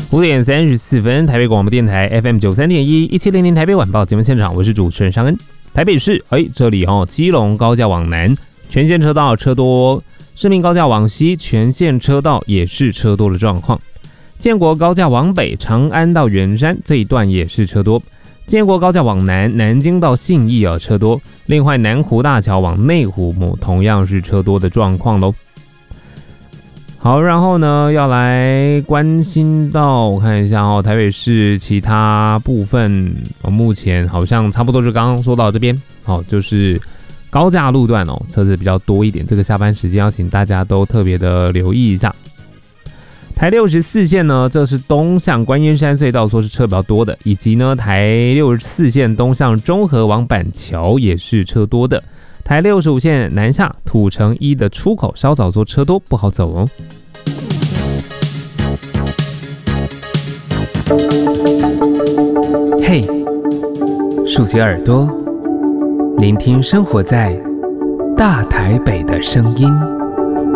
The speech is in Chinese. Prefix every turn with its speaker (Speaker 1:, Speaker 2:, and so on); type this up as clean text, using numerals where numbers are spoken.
Speaker 1: 5:34，台北广播电台 FM93.1，1700台北晚报节目现场，我是主持人尚恩。台北市，这里基隆高架往南全线车道车多，市民高架往西全线车道也是车多的状况。建国高架往北，长安到圆山这一段也是车多。建国高架往南，南京到信义车多。另外，南湖大桥往内湖同样是车多的状况咯。好，然后呢，要来关心到，我看一下台北市其他部分，目前好像差不多就刚刚说到这边，就是高架路段车子比较多一点，这个下班时间要请大家都特别的留意一下。台64线呢，这是东向观音山隧道，说是车比较多的，以及呢台64线东向中和往板桥也是车多的。台65线南下土城一的出口稍早说车多不好走哦。
Speaker 2: 嘿，竖起耳朵，聆听生活在大台北的声音。